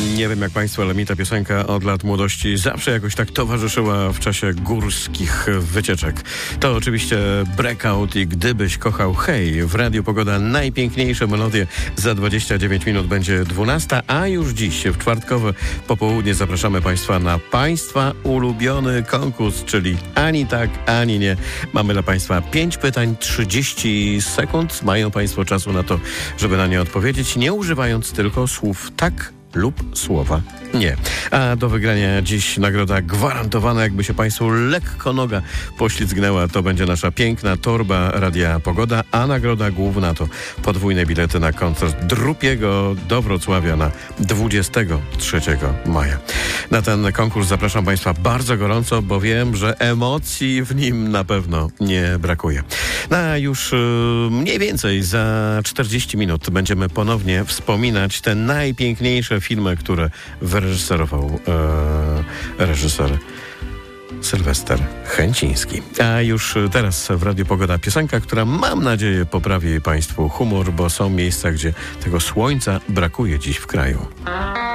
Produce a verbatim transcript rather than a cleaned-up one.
Nie wiem jak Państwo, ale mi ta piosenka od lat młodości zawsze jakoś tak towarzyszyła w czasie górskich wycieczek. To oczywiście Breakout i Gdybyś kochał hej. W Radiu Pogoda najpiękniejsze melodie. Za dwadzieścia dziewięć minut będzie dwunasta, a już dziś w czwartkowe popołudnie zapraszamy Państwa na Państwa ulubiony konkurs, czyli ani tak, ani nie. Mamy dla Państwa pięć pytań, trzydzieści sekund. Mają Państwo czasu na to, żeby na nie odpowiedzieć, nie używając tylko słów tak lub słowa nie. A do wygrania dziś nagroda gwarantowana, jakby się Państwu lekko noga poślizgnęła, to będzie nasza piękna torba Radia Pogoda, a nagroda główna to podwójne bilety na koncert Drupiego do Wrocławia na dwudziestego trzeciego maja. Na ten konkurs zapraszam Państwa bardzo gorąco, bo wiem, że emocji w nim na pewno nie brakuje. No a już yy, mniej więcej za czterdzieści minut będziemy ponownie wspominać te najpiękniejsze filmy, które wyreżyserował e, reżyser Sylwester Chęciński. A już teraz w Radiu Pogoda piosenka, która mam nadzieję poprawi Państwu humor, bo są miejsca, gdzie tego słońca brakuje dziś w kraju.